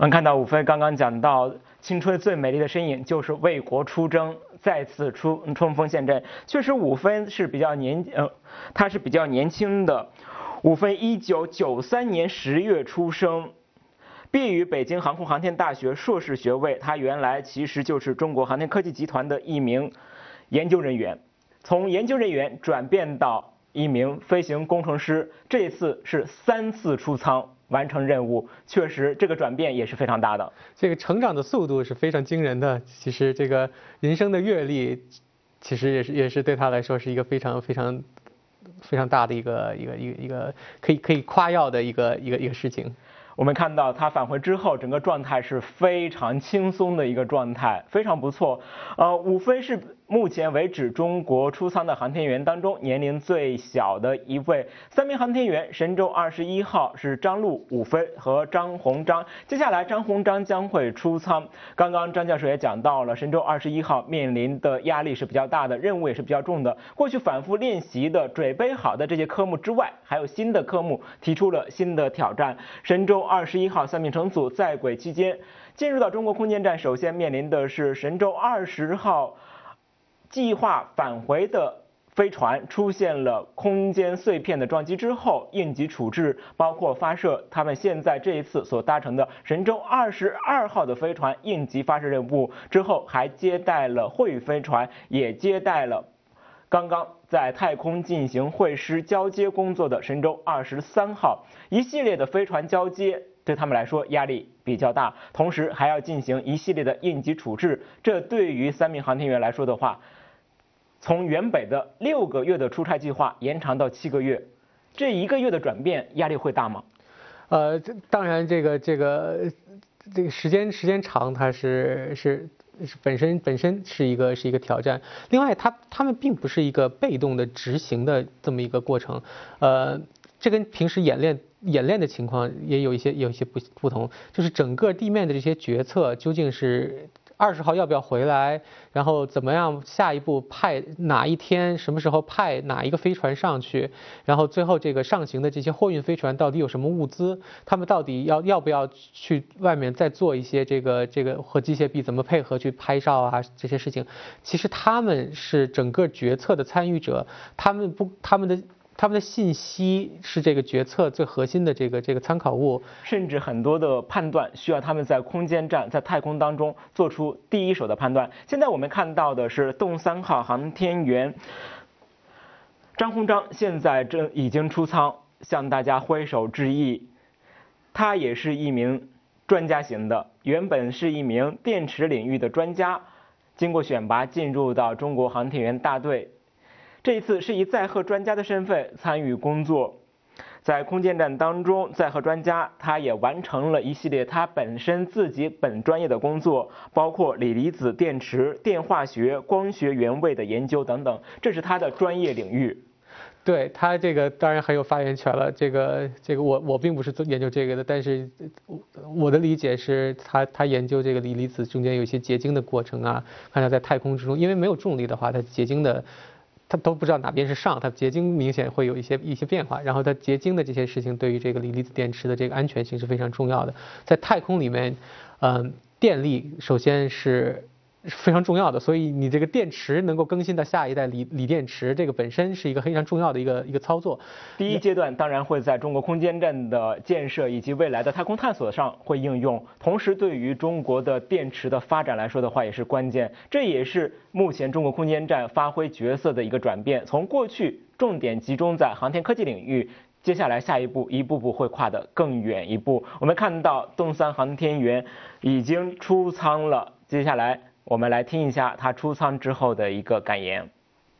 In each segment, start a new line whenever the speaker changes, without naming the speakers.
我们看到伍飞刚刚讲到，青春最美丽的身影就是为国出征，再次冲锋陷阵。确实，伍飞是他是比较年轻的。伍飞1993年10月出生，毕业于北京航空航天大学硕士学位。他原来其实就是中国航天科技集团的一名研究人员，从研究人员转变到一名飞行工程师，这次是3次出舱完成任务，确实这个转变也是非常大的。
这个成长的速度是非常惊人的。其实这个人生的阅历，其实也是对他来说是一个非常大的一个可以夸耀的一个事情。
我们看到他返回之后，整个状态是非常轻松的一个状态，非常不错。伍飞是目前为止中国出舱的航天员当中年龄最小的一位。3名航天员，神舟21号是张陆、伍飞和张鸿章。接下来张鸿章将会出舱。刚刚张教授也讲到了，神舟21号面临的压力是比较大的，任务也是比较重的。过去反复练习的准备好的这些科目之外，还有新的科目提出了新的挑战。神舟21号3名乘组在轨期间进入到中国空间站，首先面临的是神舟20号计划返回的飞船出现了空间碎片的撞击之后，应急处置包括发射他们现在这一次所搭乘的神舟22号的飞船应急发射任务之后，还接待了惠宇飞船，也接待了刚刚在太空进行会师交接工作的神舟23号，一系列的飞船交接对他们来说压力比较大，同时还要进行一系列的应急处置。这对于3名航天员来说的话，从原本的6个月的出差计划延长到7个月，这1个月的转变压力会大吗？
当然这个时间长，它是本身是一个挑战。另外，他们并不是一个被动的执行的这么一个过程，这跟平时演练的情况也有一些不同，就是整个地面的这些决策究竟是20号要不要回来，然后怎么样下一步派哪一天什么时候派哪一个飞船上去，然后最后这个上行的这些货运飞船到底有什么物资，他们到底要不要去外面再做一些这个和机械臂怎么配合去拍照啊，这些事情，其实他们是整个决策的参与者，他们的信息是这个决策最核心的这个参考物，
甚至很多的判断需要他们在空间站、在太空当中做出第一手的判断。现在我们看到的是动3号航天员张鸿章，现在已经出舱，向大家挥手致意。他也是一名专家型的，原本是一名电池领域的专家，经过选拔进入到中国航天员大队。这一次是以载荷专家的身份参与工作，在空间站当中，载荷专家他也完成了一系列他自己本专业的工作，包括锂离子电池、电化学、光学原位的研究等等，这是他的专业领域。
对，他这个当然很有发言权了。这个我并不是研究这个的，但是我的理解是他研究这个锂离子中间有一些结晶的过程啊，看他在太空之中，因为没有重力的话，它结晶的。它都不知道哪边是上，它结晶明显会有一些变化，然后它结晶的这些事情对于这个锂离子电池的这个安全性是非常重要的。在太空里面，电力首先是非常重要的，所以你这个电池能够更新到下一代锂电池，这个本身是一个非常重要的一个操作。
第一阶段当然会在中国空间站的建设以及未来的太空探索上会应用，同时对于中国的电池的发展来说的话也是关键，这也是目前中国空间站发挥角色的一个转变，从过去重点集中在航天科技领域，接下来下一步一步步会跨得更远一步。我们看到动3航天员已经出舱了，接下来我们来听一下他出舱之后的一个感言。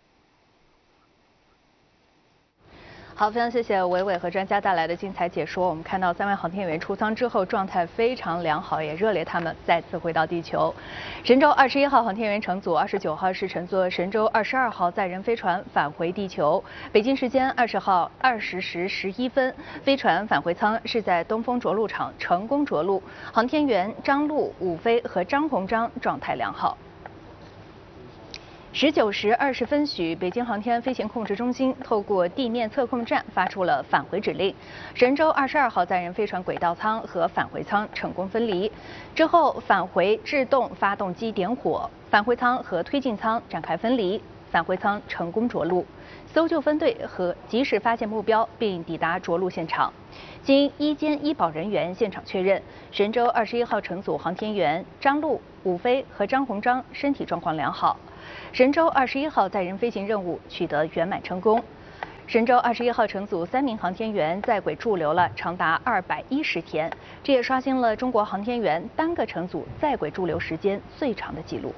好，非常谢谢伟伟和专家带来的精彩解说。我们看到3位航天员出舱之后状态非常良好，也热烈他们再次回到地球。神舟21号航天员乘组29号是乘坐神舟22号载人飞船返回地球。北京时间20号20时11分，飞船返回舱是在东风着陆场成功着陆。航天员张陆、伍飞和张鸿章状态良好。 19时20分许，北京航天飞行控制中心透过地面测控站发出了返回指令。神舟22号载人飞船轨道舱和返回舱成功分离，之后返回制动发动机点火，返回舱和推进舱展开分离，返回舱成功着陆。搜救分队和及时发现目标，并抵达着陆现场。经医监医保人员现场确认，神舟21号乘组航天员张陆、武飞和张鸿章身体状况良好。神舟21号载人飞行任务取得圆满成功。神舟21号乘组3名航天员在轨驻留了长达210天，这也刷新了中国航天员单个乘组在轨驻留时间最长的纪录。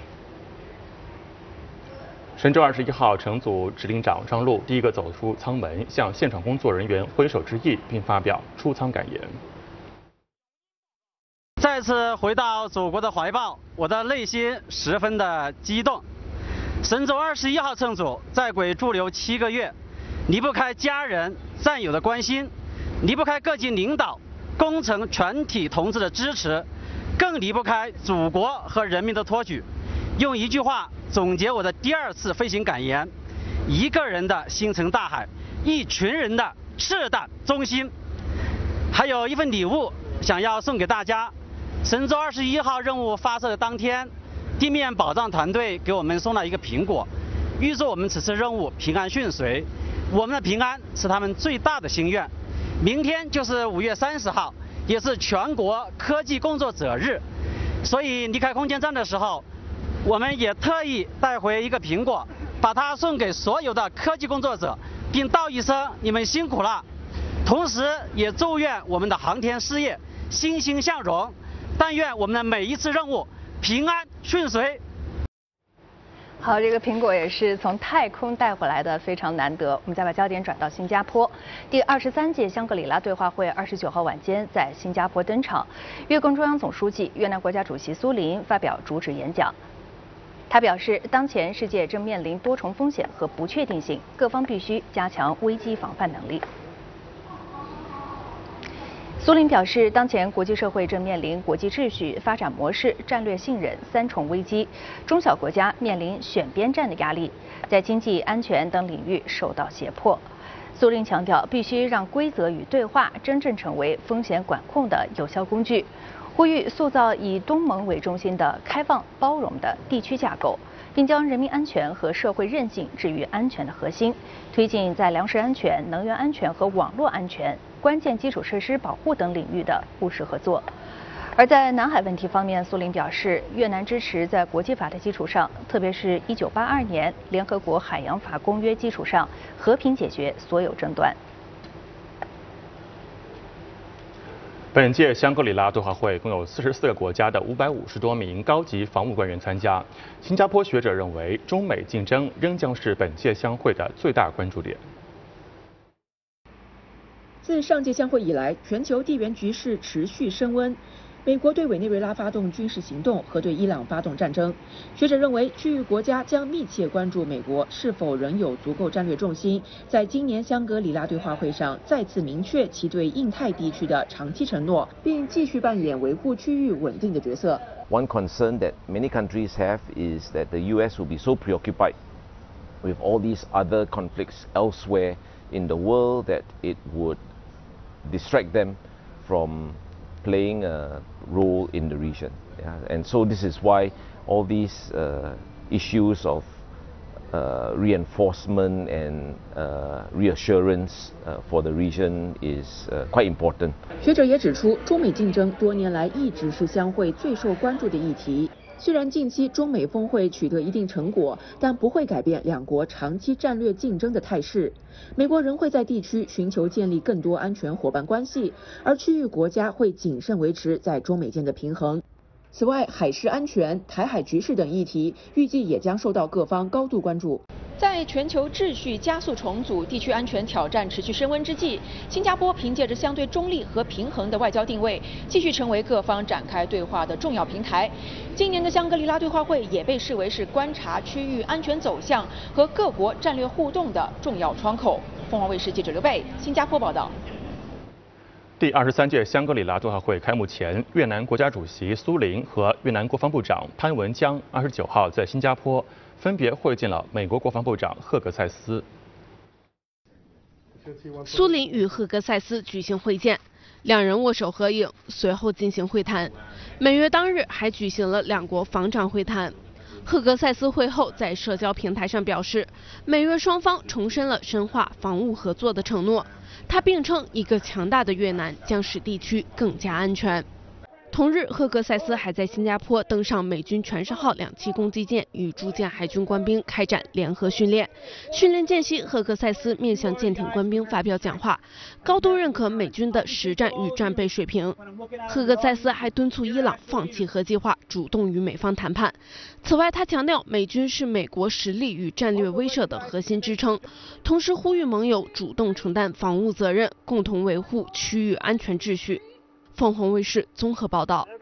神舟21号乘组指令长张陆第一个走出舱门，向现场工作人员挥手致意，并发表出舱感言。
再次回到祖国的怀抱，我的内心十分的激动。神舟21号乘组在轨驻留7个月，离不开家人战友的关心，离不开各级领导、工程全体同志的支持，更离不开祖国和人民的托举。用一句话总结我的第2次飞行感言：一个人的星辰大海，一群人的赤胆忠心。还有一份礼物想要送给大家。神舟21号任务发射的当天，地面保障团队给我们送了一个苹果，预祝我们此次任务平安顺遂。我们的平安是他们最大的心愿。明天就是5月30号，也是全国科技工作者日，所以离开空间站的时候，我们也特意带回一个苹果，把它送给所有的科技工作者，并道一声你们辛苦了。同时也祝愿我们的航天事业欣欣向荣，但愿我们的每一次任务平安顺遂。
好，这个苹果也是从太空带回来的，非常难得。我们再把焦点转到新加坡，第23届香格里拉对话会29号晚间在新加坡登场。越共中央总书记、越南国家主席苏林发表主旨演讲。他表示，当前世界正面临多重风险和不确定性，各方必须加强危机防范能力。苏林表示，当前国际社会正面临国际秩序、发展模式、战略信任3重危机，中小国家面临选边站的压力，在经济、安全等领域受到胁迫。苏林强调，必须让规则与对话真正成为风险管控的有效工具，呼吁塑造以东盟为中心的开放包容的地区架构，并将人民安全和社会韧性置于安全的核心，推进在粮食安全、能源安全和网络安全、关键基础设施保护等领域的务实合作。而在南海问题方面，苏林表示，越南支持在国际法的基础上，特别是1982年联合国海洋法公约基础上，和平解决所有争端。
本届香格里拉对话会共有44个国家的550多名高级防务官员参加。新加坡学者认为，中美竞争仍将是本届相会的最大关注点。
自上届相会以来，全球地缘局势持续升温。美国对委内瑞拉发动军事行动和对伊朗发动战争，学者认为，区域国家将密切关注美国是否仍有足够战略重心，在今年香格里拉对话会上再次明确其对印太地区的长期承诺，并继续扮演维护区域稳定的角色。
One concern that many countries have is that the US will be so preoccupied with all these other conflicts elsewhere in the world that it would distract them from playing a role in the region. Yeah? And so this is why all these issues of reinforcement and reassurance for the region is quite important.
学者也指出，中美竞争多年来一直是相会最受关注的议题。虽然近期中美峰会取得一定成果，但不会改变两国长期战略竞争的态势。美国仍会在地区寻求建立更多安全伙伴关系，而区域国家会谨慎维持在中美间的平衡。此外，海事安全、台海局势等议题预计也将受到各方高度关注。
在全球秩序加速重组、地区安全挑战持续升温之际，新加坡凭借着相对中立和平衡的外交定位，继续成为各方展开对话的重要平台。今年的香格里拉对话会也被视为是观察区域安全走向和各国战略互动的重要窗口。凤凰卫视记者刘贝，新加坡报道。
第23届香格里拉对话会开幕前，越南国家主席苏林和越南国防部长潘文江29号在新加坡分别会见了美国国防部长赫格塞斯。
苏林与赫格塞斯举行会见，两人握手合影，随后进行会谈。美越当日还举行了两国防长会谈。赫格塞斯会后在社交平台上表示，美越双方重申了深化防务合作的承诺。他并称，一个强大的越南将使地区更加安全。同日，赫格塞斯还在新加坡登上美军全胜号2栖攻击舰，与驻舰海军官兵开展联合训练。训练间隙，赫格塞斯面向舰艇官兵发表讲话，高度认可美军的实战与战备水平。赫格塞斯还敦促伊朗放弃核计划，主动与美方谈判。此外，他强调美军是美国实力与战略威慑的核心支撑，同时呼吁盟友主动承担防务责任，共同维护区域安全秩序。凤凰卫视综合报道。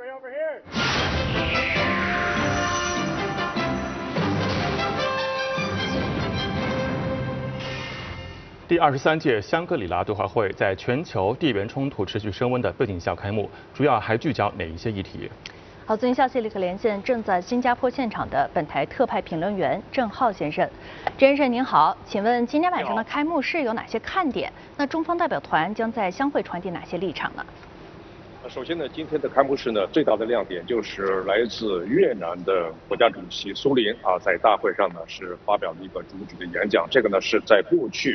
第23届香格里拉对话会在全球地缘冲突持续升温的背景下开幕，主要还聚焦哪一些议题？
好，最新消息立刻连线正在新加坡现场的本台特派评论员郑浩先生。郑先生您好，请问今天晚上的开幕式有哪些看点？那中方代表团将在相会传递哪些立场呢？
首先呢，今天的开幕式呢，最大的亮点就是来自越南的国家主席苏林在大会上呢是发表了一个主旨的演讲。这个呢是在过去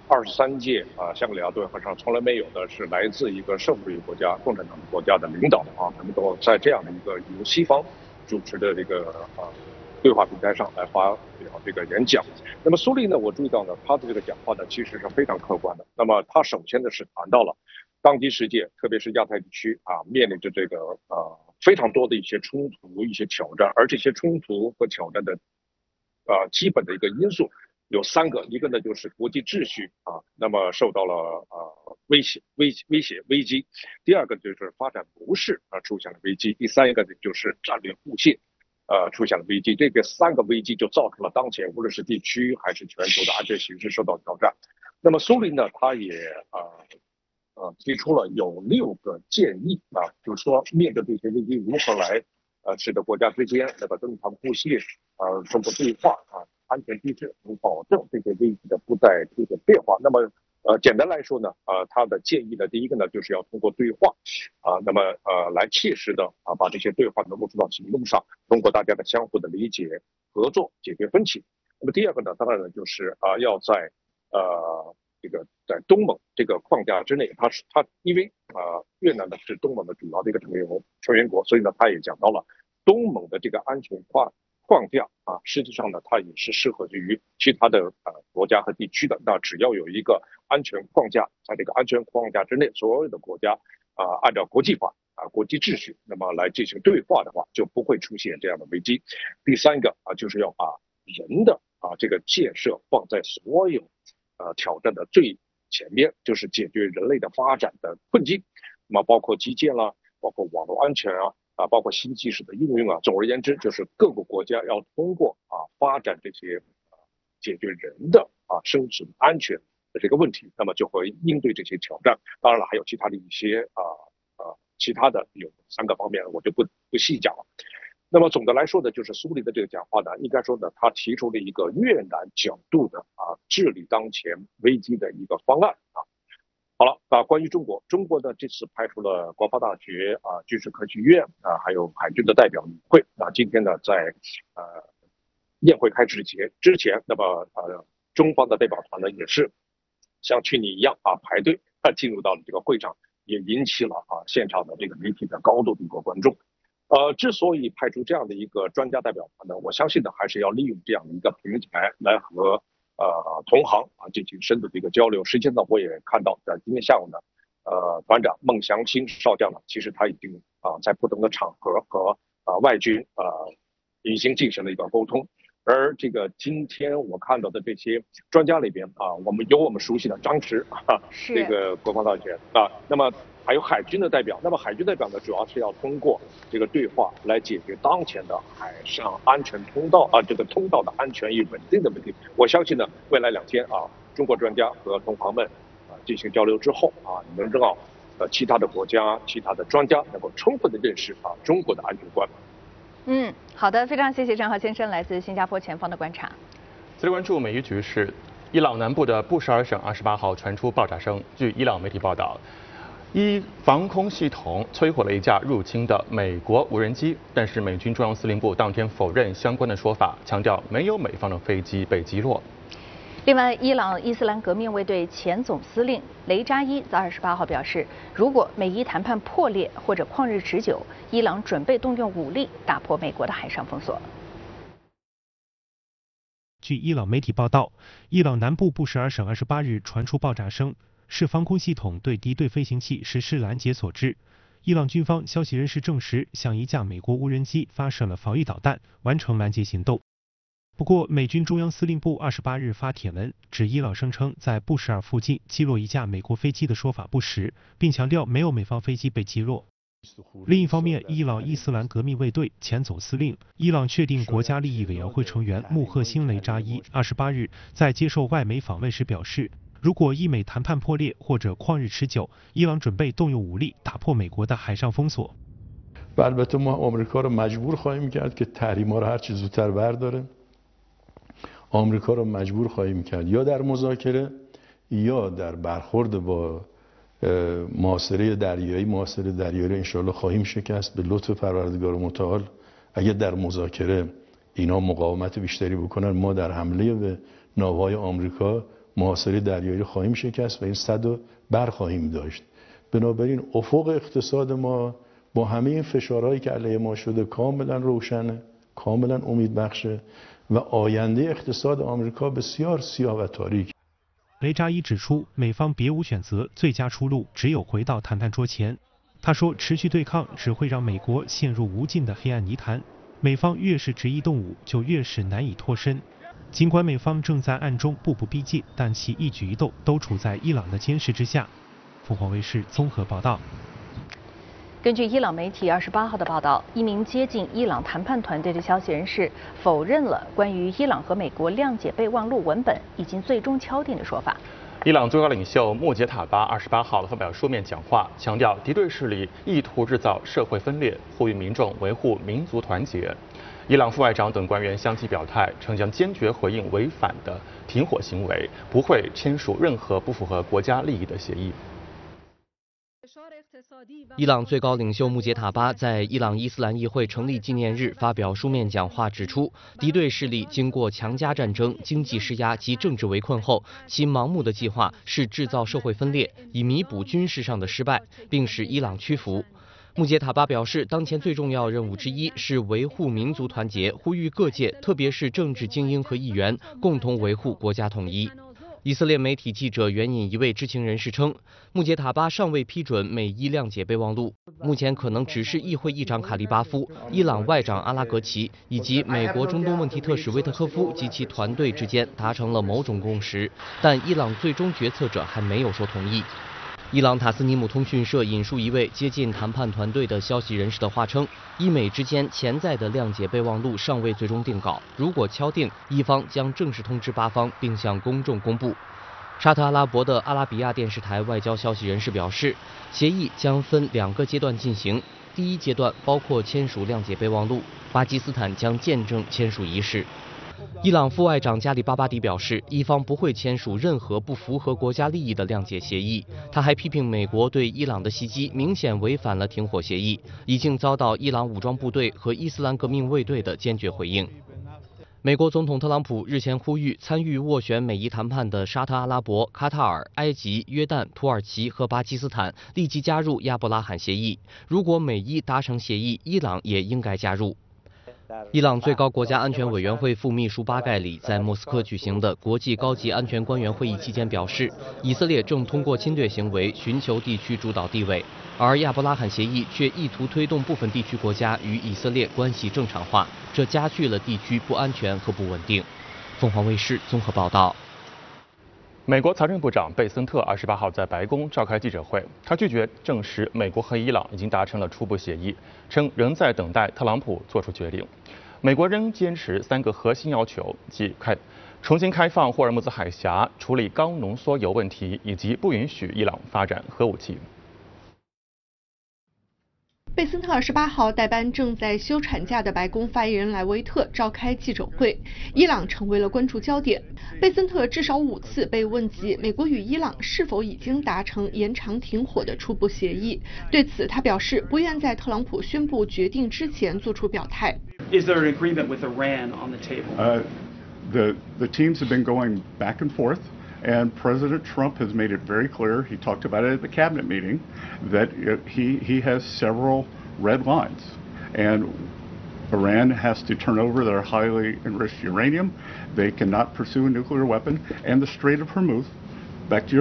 23届香格里拉对话上从来没有的，是来自一个社会主义国家、共产党国家的领导能够在这样的一个由西方主持的这个对话平台上来发表这个演讲。那么苏林呢，我注意到呢，他的这个讲话呢其实是非常客观的。那么他首先呢是谈到了当今世界，特别是亚太地区面临着这个非常多的一些冲突、一些挑战，而这些冲突和挑战的基本的一个因素有3个，一个呢就是国际秩序那么受到了威胁、危机；第二个就是发展模式出现了危机；第三个呢就是战略互信出现了危机。这个3个危机就造成了当前无论是地区还是全球的安全形势受到挑战。那么苏林呢，他也提出了有6个建议就是说面对这些危机如何来使得国家之间那个正常互信通过对话安全机制能保证这些危机的不再出现变化。那么简单来说呢他的建议呢，第一个呢就是要通过对话那么来切实的把这些对话能够落到行动上，通过大家的相互的理解合作解决分歧。那么第二个呢，当然呢就是要在这个在东盟这个框架之内，它因为越南呢是东盟的主要的一个成员国，所以呢他也讲到了东盟的这个安全框架实际上呢它也是适合于其他的国家和地区的。那只要有一个安全框架，在这个安全框架之内，所有的国家按照国际法国际秩序那么来进行对话的话，就不会出现这样的危机。第三个就是要把人的这个建设放在所有挑战的最前面，就是解决人类的发展的困境，那么包括基建啦，包括网络安全包括新技术的应用总而言之，就是各个国家要通过发展这些解决人的生存安全的这个问题，那么就会应对这些挑战。当然了，还有其他的一些其他的有3个方面，我就不细讲了。那么总的来说呢，就是苏林的这个讲话呢，应该说呢，他提出了一个越南角度的治理当前危机的一个方案好了关于中国呢，这次派出了国防大学军事科学院还有海军的代表与会。今天呢，在宴会开始之前，那么中方的代表团呢，也是像去年一样排队进入到了这个会场，也引起了现场的这个媒体的高度的一个关注。之所以派出这样的一个专家代表团呢，我相信呢还是要利用这样的一个平台来和同行进行深度的一个交流。实际上呢，我也看到在今天下午呢，团长孟祥兴少将呢，其实他已经在不同的场合和外军已经进行了一个沟通。而这个今天我看到的这些专家里边我们熟悉的张弛这个国防大学那么还有海军的代表。那么海军代表呢，主要是要通过这个对话来解决当前的海上安全通道这个通道的安全与稳定的问题。我相信呢，未来2天中国专家和同行们进行交流之后能够其他的国家、其他的专家能够充分的认识中国的安全观。
好的，非常谢谢张浩先生来自新加坡前方的观察。
再来关注美伊局势，伊朗南部的布什尔省28号传出爆炸声。据伊朗媒体报道，防空系统摧毁了一架入侵的美国无人机，但是美军中央司令部当天否认相关的说法，强调没有美方的飞机被击落。
另外，伊朗伊斯兰革命卫队前总司令雷扎伊在28号表示，如果美伊谈判破裂或者旷日持久，伊朗准备动用武力打破美国的海上封锁。
据伊朗媒体报道，伊朗南部布什尔省28日传出爆炸声，是防空系统对敌对飞行器实施拦截所致。伊朗军方消息人士证实，向一架美国无人机发射了防御导弹，完成拦截行动。不过，美军中央司令部28日发帖文，指伊朗声称在布什尔附近击落一架美国飞机的说法不实，并强调没有美方飞机被击落。另一方面，伊朗伊斯兰革命卫队前总司令、伊朗确定国家利益委员会成员穆赫辛雷扎伊28日在接受外媒访问时表示，如果伊美谈判破裂或者旷日持久，伊朗准备动用武力打破美国的海上封锁。
و البته ما آمریکا رو مجبور خواهیم کرد که تحریم‌ها رو هر چه زودتر برداره. آمریکا رو مجبور خواهیم کرد یا در مذاکره یا در برخورد با محاصره دریایی رو انشالله خواهیم شکست به لطف پروردگار متعال. اگر در مذاکره اینا مقاومت بیشتری بکنن ما در حمله به ناوهای آمریکا محاصره دریایی رو خواهیم شکست و این صد رو برخواهیم داشت. بنابراین افق اقتصاد ما با همه این فشارهایی که علیه ما شده کاملا روشنه، کاملا امیدبخشه و آینده اقتصاد آمریکا بسیار سیاه و تاریک。
雷扎伊指出，美方别无选择，最佳出路只有回到谈判桌前。他说，持续对抗只会让美国陷入无尽的黑暗泥潭，美方越是执意动武，就越是难以脱身。尽管美方正在暗中步步逼近，但其一举一动都处在伊朗的监视之下。凤凰卫视综合报道。
根据伊朗媒体28号的报道，一名接近伊朗谈判团队的消息人士否认了关于伊朗和美国谅解备忘录文本已经最终敲定的说法。
伊朗最高领袖穆杰塔巴28号发表书面讲话，强调敌对势力意图制造社会分裂，呼吁民众维护民族团结。伊朗副外长等官员相继表态，称将坚决回应违反的停火行为，不会签署任何不符合国家利益的协议。
伊朗最高领袖穆杰塔巴在伊朗伊斯兰议会成立纪念日发表书面讲话，指出，敌对势力经过强加战争、经济施压及政治围困后，其盲目的计划是制造社会分裂，以弥补军事上的失败，并使伊朗屈服。穆杰塔巴表示，当前最重要任务之一是维护民族团结，呼吁各界，特别是政治精英和议员，共同维护国家统一。以色列媒体记者援引一位知情人士称，穆杰塔巴尚未批准美伊谅解备忘录，目前可能只是议会议长卡利巴夫、伊朗外长阿拉格齐以及美国中东问题特使威特科夫及其团队之间达成了某种共识，但伊朗最终决策者还没有说同意。伊朗塔斯尼姆通讯社引述一位接近谈判团队的消息人士的话称，伊美之间潜在的谅解备忘录尚未最终定稿，如果敲定，伊方将正式通知巴方并向公众公布。沙特阿拉伯的阿拉比亚电视台外交消息人士表示，协议将分2个阶段进行，第一阶段包括签署谅解备忘录，巴基斯坦将见证签署仪式。伊朗副外长加里巴巴迪表示，伊方不会签署任何不符合国家利益的谅解协议。他还批评美国对伊朗的袭击明显违反了停火协议，已经遭到伊朗武装部队和伊斯兰革命卫队的坚决回应。美国总统特朗普日前呼吁参与斡旋美伊谈判的沙特阿拉伯、卡塔尔、埃及、约旦、土耳其和巴基斯坦立即加入亚伯拉罕协议。如果美伊达成协议，伊朗也应该加入。伊朗最高国家安全委员会副秘书巴盖里在莫斯科举行的国际高级安全官员会议期间表示，以色列正通过侵略行为寻求地区主导地位，而亚伯拉罕协议却意图推动部分地区国家与以色列关系正常化，这加剧了地区不安全和不稳定。凤凰卫视综合报道。
美国财政部长贝森特28号在白宫召开记者会，他拒绝证实美国和伊朗已经达成了初步协议，称仍在等待特朗普做出决定。美国仍坚持3个核心要求，即重新开放霍尔木兹海峡、处理高浓缩铀问题，以及不允许伊朗发展核武器。
贝森特28号代班正在休产假的白宫发言人莱维特召开记者会，伊朗成为了关注焦点。贝森特至少5次被问及美国与伊朗是否已经达成延长停火的初步协议，对此他表示不愿在特朗普宣布决定之前做出表态。
Is there an agreement with Iran on the table?
The teams have been going back and forth. And President Trump has made it very clear, he talked about it at the cabinet meeting, that he has several red lines. And Iran has to turn over their highly enriched uranium. They cannot pursue a nuclear weapon. And the Strait of Hormuz, back to your